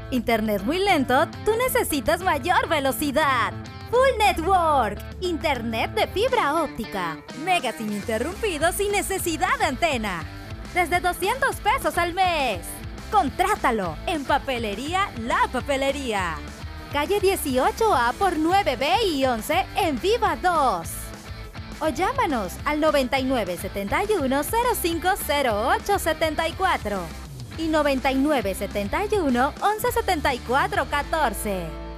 ¿Internet muy lento? Tú necesitas mayor velocidad. Full Network, internet de fibra óptica, megas ininterrumpidos sin necesidad de antena. Desde 200 pesos al mes. Contrátalo en Papelería La Papelería. Calle 18A por 9B y 11 en Viva 2. O llámanos al 9971-050874 y 9971-117414.